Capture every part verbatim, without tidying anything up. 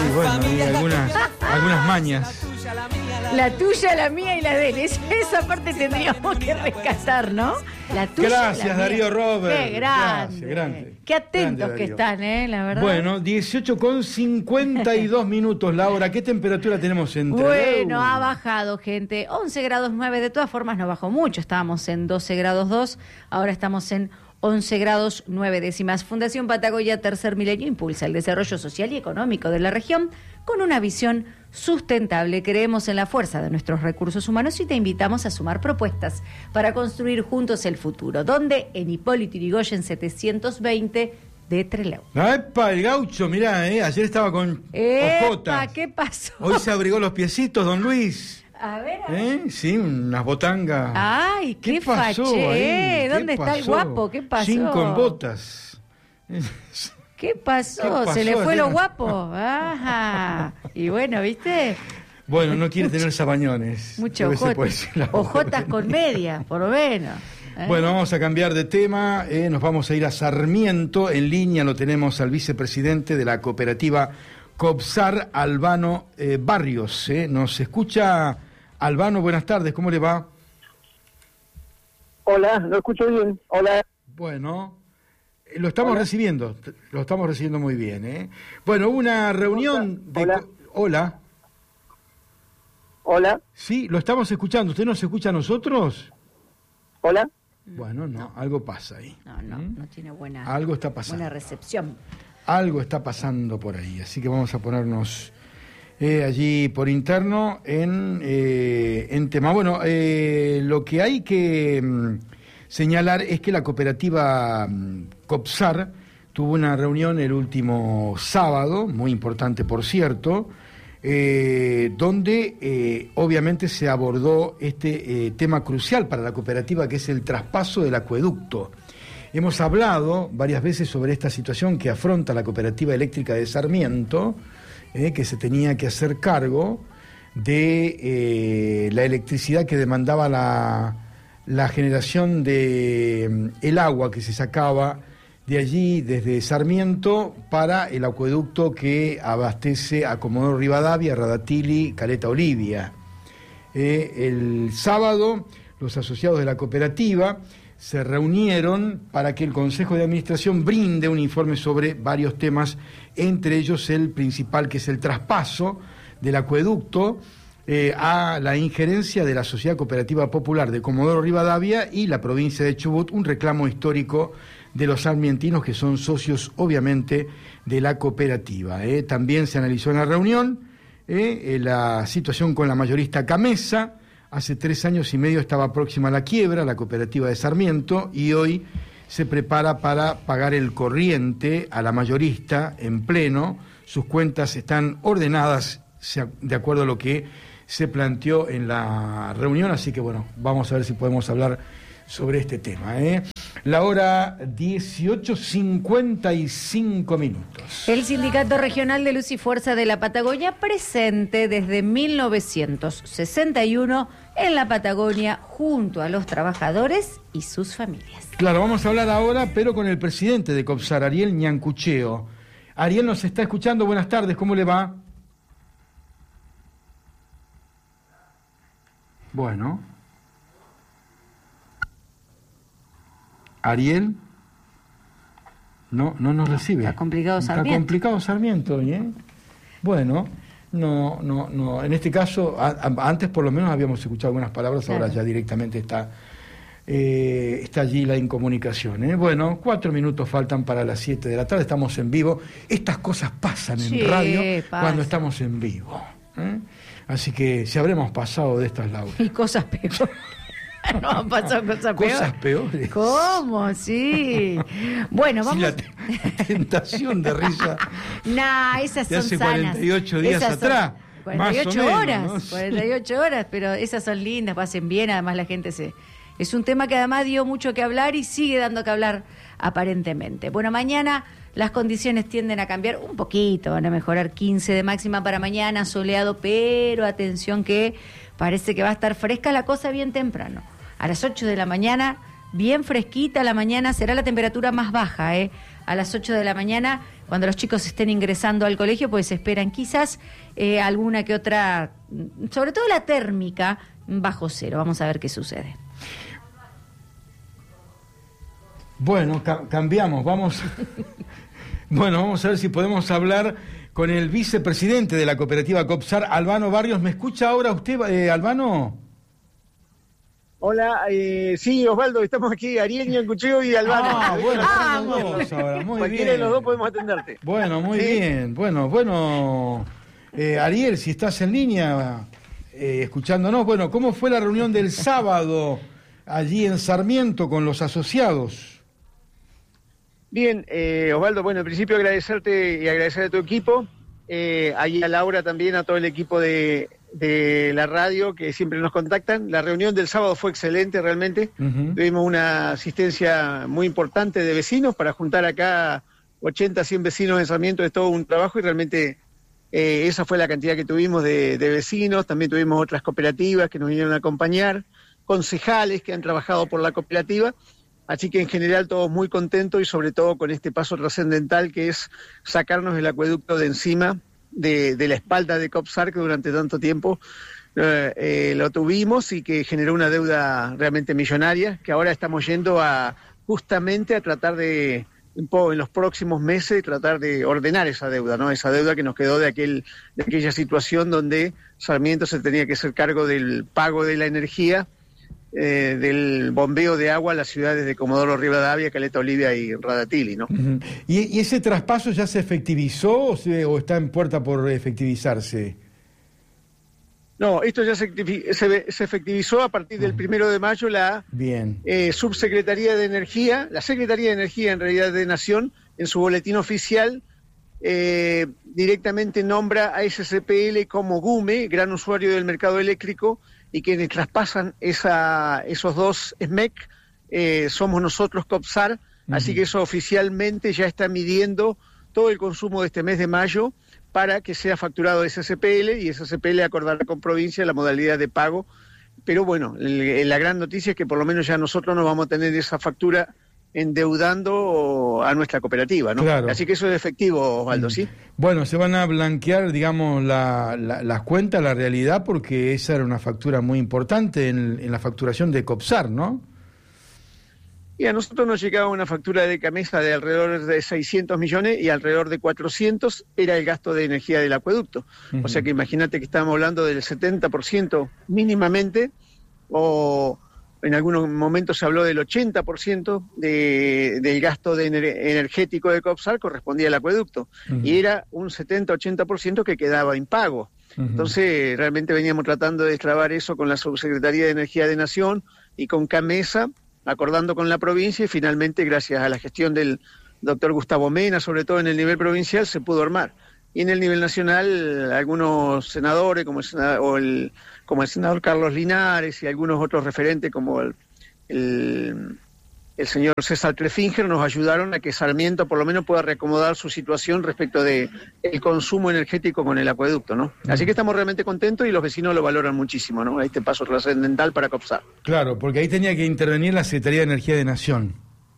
bueno, y algunas, algunas mañas. La tuya, la mía y la de él. Es- Esa parte tendríamos que rescatar, ¿no? La tuya, Gracias, la mía. Darío Robert. Qué grande. Gracias, grande. Qué atentos Grande, que Darío. están, ¿eh? La verdad. Bueno, dieciocho con cincuenta y dos minutos, Laura. ¿Qué temperatura tenemos en Bueno, ha bajado, gente. once grados nueve. De todas formas, no bajó mucho. Estábamos en doce grados dos. Ahora estamos en once grados nueve décimas. Fundación Patagonia Tercer Milenio impulsa el desarrollo social y económico de la región con una visión sustentable. Creemos en la fuerza de nuestros recursos humanos y te invitamos a sumar propuestas para construir juntos el futuro. ¿Dónde? En Hipólito Yrigoyen setecientos veinte de Trelew. ¡Epa, el gaucho! Mirá, eh, ayer estaba con ¡Epa! ojotas. ¿Qué pasó? Hoy se abrigó los piecitos, don Luis. A ver, a ver. ¿Eh? Sí, unas botangas. Ay, qué, pasó faché. ahí? ¿Qué ¿Dónde está el pasó? guapo? ¿Qué pasó? Cinco en botas. ¿Qué pasó? ¿Qué pasó Se le fue ayer? lo guapo. Ajá. Y bueno, ¿viste? Bueno, no quiere tener sabañones. Mucho Debe ser ojotas. por ese lado. Ojotas con media, por lo menos. ¿eh? Bueno, vamos a cambiar de tema. eh, nos vamos a ir a Sarmiento. En línea lo tenemos al vicepresidente de la cooperativa COPSAR, Albano eh, Barrios. eh. Nos escucha Albano, buenas tardes, ¿cómo le va? Hola, lo escucho bien. Hola. Bueno, eh, lo estamos Hola. recibiendo, t- lo estamos recibiendo muy bien. ¿eh? Bueno, hubo una reunión de... Hola. co- Hola, Hola. sí, lo estamos escuchando. ¿Usted nos escucha a nosotros? Hola. Bueno, no, algo pasa ahí. No, no, ¿Mm? no tiene buena, Algo está pasando. buena recepción. Algo está pasando por ahí, así que vamos a ponernos eh, allí por interno en, eh, en tema. Bueno, eh, lo que hay que mm, señalar es que la cooperativa mm, COPSAR tuvo una reunión el último sábado, muy importante por cierto, eh, donde eh, obviamente se abordó este eh, tema crucial para la cooperativa, que es el traspaso del acueducto. Hemos hablado varias veces sobre esta situación que afronta la Cooperativa Eléctrica de Sarmiento, eh, que se tenía que hacer cargo de eh, la electricidad que demandaba la, la generación de mm, el agua que se sacaba de allí, desde Sarmiento, para el acueducto que abastece a Comodoro Rivadavia, Radatili, Caleta Olivia. Eh, el sábado, los asociados de la cooperativa se reunieron para que el Consejo de Administración brinde un informe sobre varios temas, entre ellos el principal, que es el traspaso del acueducto eh, a la injerencia de la Sociedad Cooperativa Popular de Comodoro Rivadavia y la provincia de Chubut, un reclamo histórico de los sarmientinos que son socios, obviamente, de la cooperativa. Eh. También se analizó en la reunión eh, eh, la situación con la mayorista Camesa. Hace tres años y medio estaba próxima a la quiebra, la cooperativa de Sarmiento, y hoy se prepara para pagar el corriente a la mayorista en pleno. Sus cuentas están ordenadas de acuerdo a lo que se planteó en la reunión, así que bueno, vamos a ver si podemos hablar sobre este tema. ¿eh? La hora dieciocho cincuenta y cinco minutos. El Sindicato Regional de Luz y Fuerza de la Patagonia, presente desde mil novecientos sesenta y uno en la Patagonia junto a los trabajadores y sus familias. Claro, vamos a hablar ahora, pero con el presidente de COPSAR, Ariel Ñancucheo. Ariel nos está escuchando, buenas tardes, ¿cómo le va? Bueno. Ariel no no nos recibe. Está complicado Sarmiento. Está complicado Sarmiento hoy, ¿eh? Bueno, no, no, no. En este caso, a, a, antes por lo menos habíamos escuchado algunas palabras, claro. Ahora ya directamente está, eh, está allí la incomunicación. ¿eh? Bueno, cuatro minutos faltan para las siete de la tarde, estamos en vivo. Estas cosas pasan sí, en radio pasa. Cuando estamos en vivo. ¿eh? Así que si habremos pasado de estas, Laura. Y cosas peores. No han pasado cosas peores. Cosas peores. ¿Cómo? Sí. Bueno, vamos. Sí, la tentación de risa. Nah, esas son de hace sanas. cuarenta y ocho días esas atrás. cuarenta y ocho más o menos, horas. ¿no? cuarenta y ocho horas, pero esas son lindas, pasen bien. Además, la gente se. Es un tema que además dio mucho que hablar y sigue dando que hablar aparentemente. Bueno, mañana las condiciones tienden a cambiar un poquito, van a mejorar quince de máxima para mañana, soleado, pero atención que parece que va a estar fresca la cosa bien temprano. A las ocho de la mañana, bien fresquita la mañana, será la temperatura más baja, ¿eh? a las ocho de la mañana, cuando los chicos estén ingresando al colegio, pues esperan quizás eh, alguna que otra, sobre todo la térmica, bajo cero. Vamos a ver qué sucede. Bueno, ca- cambiamos, vamos. Bueno, vamos a ver si podemos hablar con el vicepresidente de la cooperativa Copsar, Albano Barrios. ¿Me escucha ahora usted, eh, Albano? Hola, eh, sí, Osvaldo, estamos aquí, Ariel, Ñancucheo y Albano. Ah, bueno, Ah, son los dos ahora, muy Cualquiera bien. de los dos podemos atenderte. Bueno, muy ¿Sí? bien. Bueno, bueno, eh, Ariel, si estás en línea eh, escuchándonos, bueno, ¿cómo fue la reunión del sábado allí en Sarmiento con los asociados? Bien, eh, Osvaldo, bueno, en principio agradecerte y agradecer a tu equipo, eh, ahí a Laura también, a todo el equipo de, de la radio que siempre nos contactan. La reunión del sábado fue excelente realmente. Uh-huh. Tuvimos una asistencia muy importante de vecinos para juntar acá ochenta, cien vecinos en Sarmiento. Es todo un trabajo y realmente eh, esa fue la cantidad que tuvimos de, de vecinos. También tuvimos otras cooperativas que nos vinieron a acompañar, concejales que han trabajado por la cooperativa. Así que en general todos muy contentos y sobre todo con este paso trascendental que es sacarnos el acueducto de encima de, de la espalda de Copsar, que durante tanto tiempo eh, eh, lo tuvimos y que generó una deuda realmente millonaria, que ahora estamos yendo a justamente a tratar de, un poco en los próximos meses, tratar de ordenar esa deuda, ¿no? Esa deuda que nos quedó de, aquel, de aquella situación donde Sarmiento se tenía que hacer cargo del pago de la energía, Eh, del bombeo de agua a las ciudades de Comodoro Rivadavia, Caleta Olivia y Radatili, ¿no? Uh-huh. ¿Y, ¿Y ese traspaso ya se efectivizó o, se, o está en puerta por efectivizarse? No, esto ya se, se, se efectivizó a partir del primero de mayo. La Bien. Eh, Subsecretaría de Energía, la Secretaría de Energía en realidad de Nación, en su boletín oficial, eh, directamente nombra a S C P L como GUME, gran usuario del mercado eléctrico, y quienes traspasan esa, esos dos S M E C eh, somos nosotros, Copsar, uh-huh. Así que eso oficialmente ya está midiendo todo el consumo de este mes de mayo para que sea facturado S C P L y S C P L acordará con provincia la modalidad de pago. Pero bueno, el, la gran noticia es que por lo menos ya nosotros no vamos a tener esa factura endeudando a nuestra cooperativa, ¿no? Claro. Así que eso es efectivo, Osvaldo, ¿sí? Bueno, se van a blanquear, digamos, la, la, las cuentas, la realidad, porque esa era una factura muy importante en, en la facturación de Copsar, ¿no? Y a nosotros nos llegaba una factura de Camesa de alrededor de seiscientos millones y alrededor de cuatrocientos era el gasto de energía del acueducto. Uh-huh. O sea que imagínate que estábamos hablando del setenta por ciento mínimamente, o en algunos momentos se habló del ochenta por ciento de, del gasto de ener, energético de Copsar correspondía al acueducto. Uh-huh. Y era un setenta a ochenta por ciento que quedaba impago. Uh-huh. Entonces realmente veníamos tratando de destrabar eso con la Subsecretaría de Energía de Nación y con Camesa, acordando con la provincia, y finalmente, gracias a la gestión del doctor Gustavo Mena, sobre todo en el nivel provincial, se pudo armar. Y en el nivel nacional, algunos senadores, como el senador, o el, como el senador Carlos Linares y algunos otros referentes, como el, el, el señor César Trefinger, nos ayudaron a que Sarmiento por lo menos pueda reacomodar su situación respecto de el consumo energético con el acueducto, ¿no? Así que estamos realmente contentos y los vecinos lo valoran muchísimo, ¿no? Este paso trascendental para Copsar. Claro, porque ahí tenía que intervenir la Secretaría de Energía de Nación.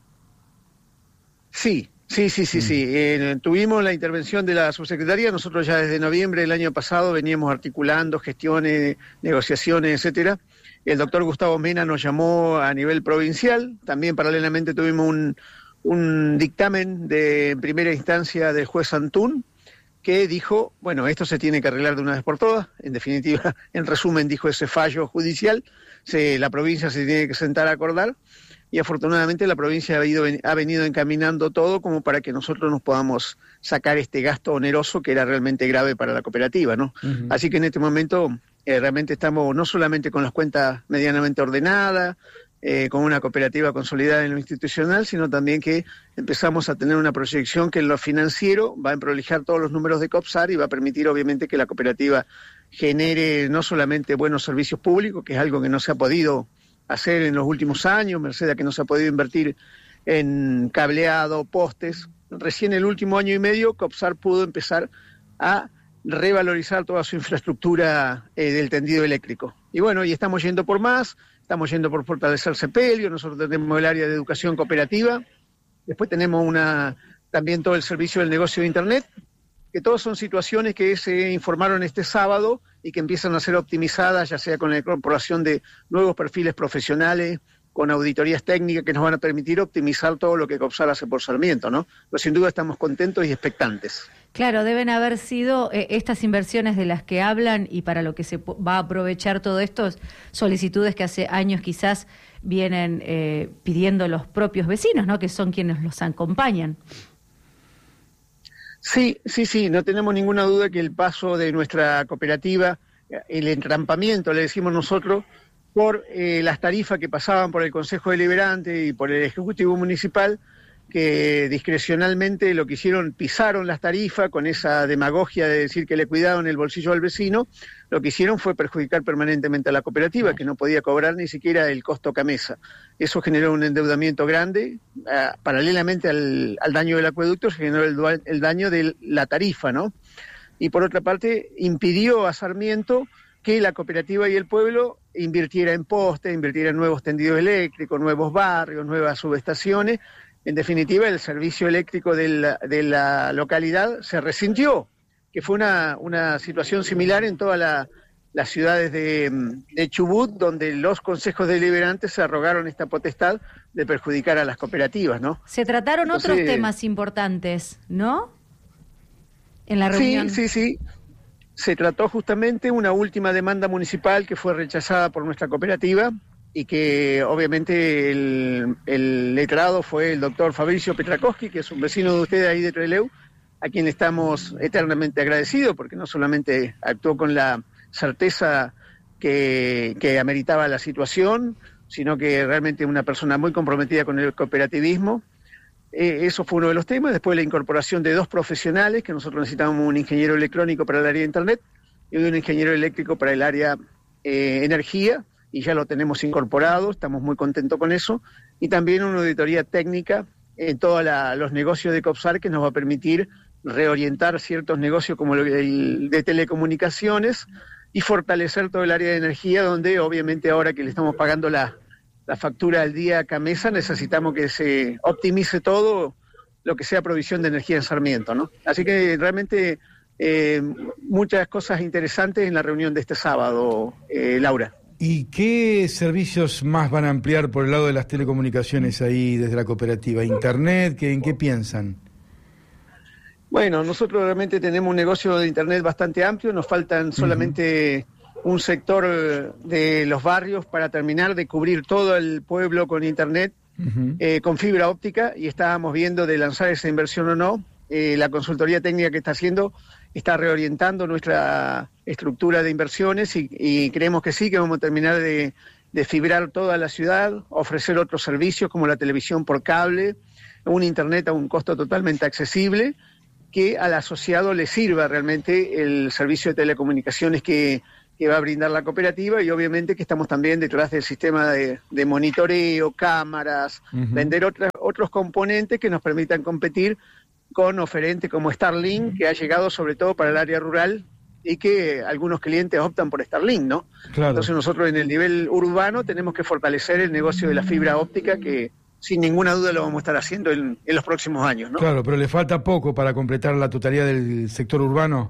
Sí, sí, sí, sí, mm. sí. Eh, tuvimos la intervención de la subsecretaría. Nosotros ya desde noviembre del año pasado veníamos articulando gestiones, negociaciones, etcétera. El doctor Gustavo Mena nos llamó a nivel provincial. También paralelamente tuvimos un, un dictamen de primera instancia del juez Antún, que dijo, bueno, esto se tiene que arreglar de una vez por todas. En definitiva, en resumen, dijo ese fallo judicial. Se, la provincia se tiene que sentar a acordar. Y afortunadamente la provincia ha, ido, ha venido encaminando todo como para que nosotros nos podamos sacar este gasto oneroso que era realmente grave para la cooperativa, ¿no? Uh-huh. Así que en este momento eh, realmente estamos no solamente con las cuentas medianamente ordenadas, eh, con una cooperativa consolidada en lo institucional, sino también que empezamos a tener una proyección que en lo financiero va a emprolijar todos los números de Copsar y va a permitir obviamente que la cooperativa genere no solamente buenos servicios públicos, que es algo que no se ha podido hacer en los últimos años, merced a que no se ha podido invertir en cableado, postes. Recién el último año y medio, Copsar pudo empezar a revalorizar toda su infraestructura eh, del tendido eléctrico. Y bueno, y estamos yendo por más, estamos yendo por fortalecer Sepelio, nosotros tenemos el área de educación cooperativa, después tenemos una también todo el servicio del negocio de Internet, que todas son situaciones que se informaron este sábado y que empiezan a ser optimizadas, ya sea con la incorporación de nuevos perfiles profesionales, con auditorías técnicas que nos van a permitir optimizar todo lo que Copsar hace por Sarmiento, ¿no? Pero sin duda estamos contentos y expectantes. Claro, deben haber sido eh, estas inversiones de las que hablan y para lo que se va a aprovechar todo esto, solicitudes que hace años quizás vienen eh, pidiendo los propios vecinos, ¿no? Que son quienes los acompañan. Sí, sí, sí, no tenemos ninguna duda que el paso de nuestra cooperativa, el entrampamiento, le decimos nosotros, por eh, las tarifas que pasaban por el Consejo Deliberante y por el Ejecutivo Municipal, que discrecionalmente lo que hicieron, pisaron las tarifas con esa demagogia de decir que le cuidaban el bolsillo al vecino, lo que hicieron fue perjudicar permanentemente a la cooperativa, que no podía cobrar ni siquiera el costo camesa. Eso generó un endeudamiento grande, uh, paralelamente al, al daño del acueducto se generó el, el daño de la tarifa, ¿no? Y por otra parte, impidió a Sarmiento que la cooperativa y el pueblo invirtiera en postes, invirtiera en nuevos tendidos eléctricos, nuevos barrios, nuevas subestaciones. En definitiva, el servicio eléctrico de la, de la localidad se resintió, que fue una, una situación similar en todas la, las ciudades de, de Chubut, donde los consejos deliberantes se arrogaron esta potestad de perjudicar a las cooperativas, ¿no? Se trataron Entonces, otros temas importantes, ¿no? En la reunión. Sí, sí, sí. Se trató justamente una última demanda municipal que fue rechazada por nuestra cooperativa, y que obviamente el, el letrado fue el doctor Fabricio Petrakowski, que es un vecino de ustedes ahí de Trelew, a quien estamos eternamente agradecidos, porque no solamente actuó con la certeza que, que ameritaba la situación, sino que realmente una persona muy comprometida con el cooperativismo. Eh, eso fue uno de los temas. Después la incorporación de dos profesionales, que nosotros necesitábamos un ingeniero electrónico para el área de Internet y un ingeniero eléctrico para el área eh, energía, y ya lo tenemos incorporado, estamos muy contentos con eso, y también una auditoría técnica en todos los negocios de Copsar que nos va a permitir reorientar ciertos negocios como el de telecomunicaciones y fortalecer todo el área de energía, donde obviamente ahora que le estamos pagando la, la factura al día a Camesa, necesitamos que se optimice todo lo que sea provisión de energía en Sarmiento, ¿no? Así que realmente eh, muchas cosas interesantes en la reunión de este sábado, eh, Laura. ¿Y qué servicios más van a ampliar por el lado de las telecomunicaciones ahí desde la cooperativa? ¿Internet? ¿Qué, ¿En qué piensan? Bueno, nosotros realmente tenemos un negocio de Internet bastante amplio, nos faltan solamente uh-huh. un sector de los barrios para terminar de cubrir todo el pueblo con Internet, uh-huh. eh, con fibra óptica, y estábamos viendo de lanzar esa inversión o no. Eh, la consultoría técnica que está haciendo está reorientando nuestra estructura de inversiones y, y creemos que sí, que vamos a terminar de, de fibrar toda la ciudad, ofrecer otros servicios como la televisión por cable, un Internet a un costo totalmente accesible, que al asociado le sirva realmente el servicio de telecomunicaciones que, que va a brindar la cooperativa, y obviamente que estamos también detrás del sistema de, de monitoreo, cámaras, uh-huh. vender otras, otros componentes que nos permitan competir con oferentes como Starlink, que ha llegado sobre todo para el área rural y que algunos clientes optan por Starlink, ¿no? Claro. Entonces nosotros en el nivel urbano tenemos que fortalecer el negocio de la fibra óptica, que sin ninguna duda lo vamos a estar haciendo en, en los próximos años, ¿no? Claro, pero le falta poco para completar la totalidad del sector urbano.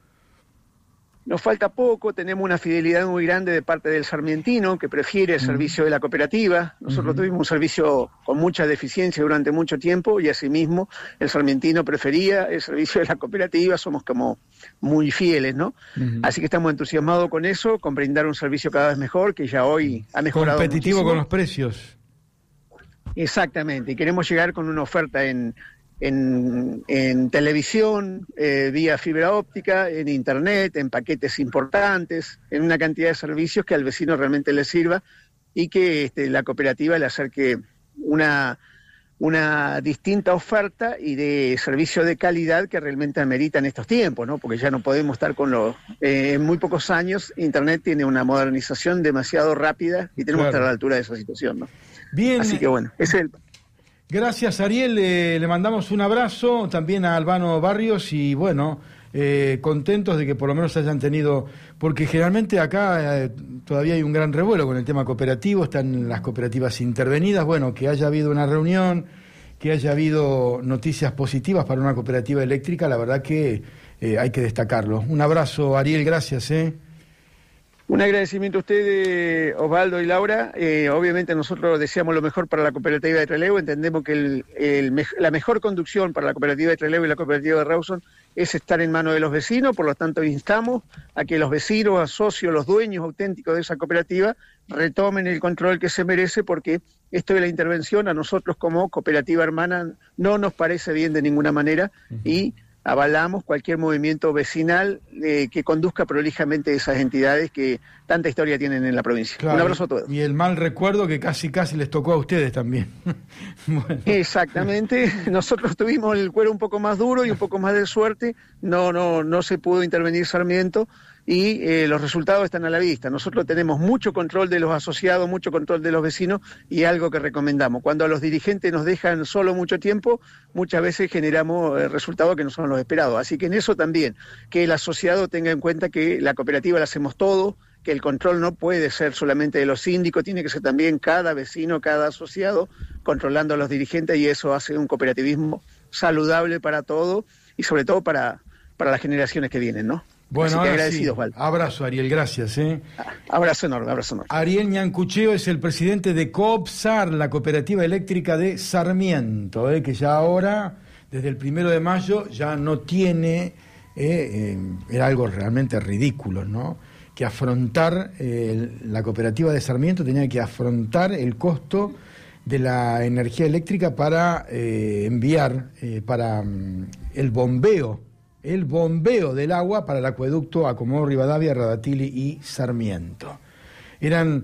Nos falta poco, tenemos una fidelidad muy grande de parte del sarmientino, que prefiere el servicio de la cooperativa. Nosotros uh-huh. tuvimos un servicio con mucha deficiencia durante mucho tiempo, y asimismo el sarmientino prefería el servicio de la cooperativa, somos como muy fieles, ¿no? Uh-huh. Así que estamos entusiasmados con eso, con brindar un servicio cada vez mejor, que ya hoy ha mejorado competitivo muchísimo. Con los precios. Exactamente, y queremos llegar con una oferta en... En, en televisión, eh, vía fibra óptica, en internet, en paquetes importantes, en una cantidad de servicios que al vecino realmente le sirva, y que este, la cooperativa le acerque una, una distinta oferta y de servicio de calidad que realmente amerita en estos tiempos, ¿no? Porque ya no podemos estar con los... Eh, en muy pocos años Internet tiene una modernización demasiado rápida y tenemos claro. que estar a la altura de esa situación, ¿no? Bien. Así que bueno, ese es el... Gracias, Ariel, eh, le mandamos un abrazo también a Albano Barrios y bueno, eh, contentos de que por lo menos hayan tenido, porque generalmente acá eh, todavía hay un gran revuelo con el tema cooperativo, están las cooperativas intervenidas, bueno, que haya habido una reunión, que haya habido noticias positivas para una cooperativa eléctrica, la verdad que eh, hay que destacarlo. Un abrazo, Ariel, gracias. ¿eh? Un agradecimiento a ustedes, Osvaldo y Laura. Eh, obviamente nosotros deseamos lo mejor para la cooperativa de Trelew. Entendemos que el, el, la mejor conducción para la cooperativa de Trelew y la cooperativa de Rawson es estar en manos de los vecinos. Por lo tanto, instamos a que los vecinos, los socios, los dueños auténticos de esa cooperativa retomen el control que se merece, porque esto de la intervención a nosotros como cooperativa hermana no nos parece bien de ninguna manera, uh-huh. y avalamos cualquier movimiento vecinal eh, que conduzca prolijamente a esas entidades que tanta historia tienen en la provincia. Claro, un abrazo a todos. Y el mal recuerdo que casi casi les tocó a ustedes también. Bueno. Exactamente, nosotros tuvimos el cuero un poco más duro y un poco más de suerte, no, no, no se pudo intervenir Sarmiento, y eh, los resultados están a la vista. Nosotros tenemos mucho control de los asociados, mucho control de los vecinos, y algo que recomendamos. Cuando a los dirigentes nos dejan solo mucho tiempo, muchas veces generamos eh, resultados que no son los esperados. Así que en eso también, que el asociado tenga en cuenta que la cooperativa la hacemos todo, que el control no puede ser solamente de los síndicos, tiene que ser también cada vecino, cada asociado, controlando a los dirigentes, y eso hace un cooperativismo saludable para todo, y sobre todo para, para las generaciones que vienen, ¿no? Bueno, ahora sí. Abrazo, Ariel, gracias. ¿eh? Abrazo enorme, abrazo enorme. Ariel Ñancucheo es el presidente de Coopsar, la cooperativa eléctrica de Sarmiento, ¿eh? que ya ahora, desde el primero de mayo, ya no tiene, eh, eh, era algo realmente ridículo, ¿no? Que afrontar, eh, la cooperativa de Sarmiento tenía que afrontar el costo de la energía eléctrica para eh, enviar, eh, para um, el bombeo, el bombeo del agua para el acueducto a Comodoro Rivadavia, Radatili y Sarmiento. Eran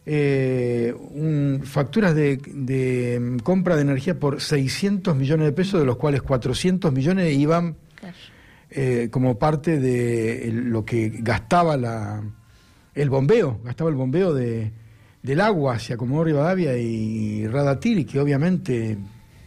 eh, un, facturas de, de compra de energía por seiscientos millones de pesos, de los cuales cuatrocientos millones iban eh, como parte de lo que gastaba la, el bombeo, gastaba el bombeo de, del agua hacia Comodoro Rivadavia y Radatili, que obviamente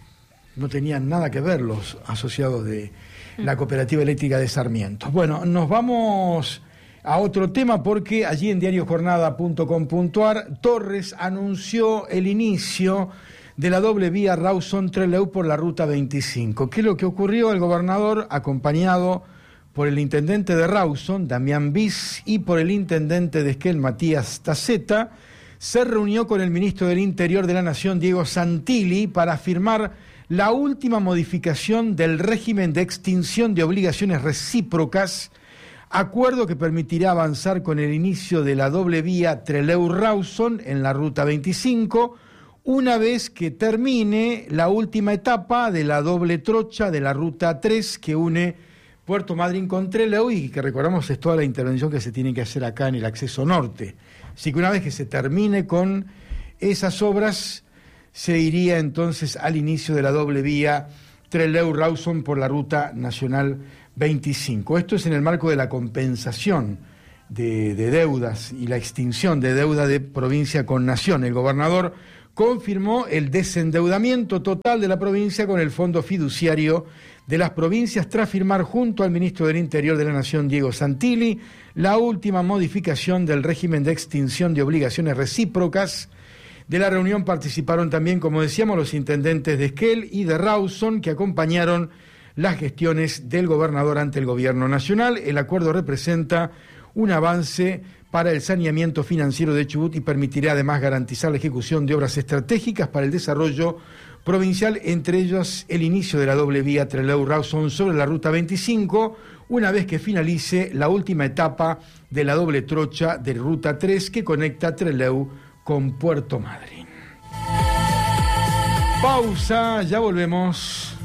no tenían nada que ver los asociados de la cooperativa eléctrica de Sarmiento. Bueno, nos vamos a otro tema, porque allí en diario jornada punto com punto ar Torres anunció el inicio de la doble vía Rawson-Trelew por la ruta veinticinco. ¿Qué es lo que ocurrió? El gobernador, acompañado por el intendente de Rawson, Damián Bis, y por el intendente de Esquel, Matías Taceta, se reunió con el ministro del Interior de la Nación, Diego Santilli, para firmar la última modificación del régimen de extinción de obligaciones recíprocas, acuerdo que permitirá avanzar con el inicio de la doble vía Trelew-Rawson en la ruta veinticinco, una vez que termine la última etapa de la doble trocha de la ruta tres que une Puerto Madryn con Trelew, y que recordamos es toda la intervención que se tiene que hacer acá en el acceso norte. Así que una vez que se termine con esas obras, se iría entonces al inicio de la doble vía Trelew-Rawson por la ruta nacional veinticinco. Esto es en el marco de la compensación de, de deudas y la extinción de deuda de provincia con nación. El gobernador confirmó el desendeudamiento total de la provincia con el Fondo Fiduciario de las Provincias, tras firmar junto al ministro del Interior de la Nación, Diego Santilli, la última modificación del régimen de extinción de obligaciones recíprocas. De la reunión participaron también, como decíamos, los intendentes de Esquel y de Rawson, que acompañaron las gestiones del gobernador ante el gobierno nacional. El acuerdo representa un avance para el saneamiento financiero de Chubut y permitirá además garantizar la ejecución de obras estratégicas para el desarrollo provincial, entre ellas el inicio de la doble vía Trelew-Rawson sobre la ruta veinticinco, una vez que finalice la última etapa de la doble trocha de ruta tres que conecta Trelew con Puerto Madryn. Pausa, ya volvemos.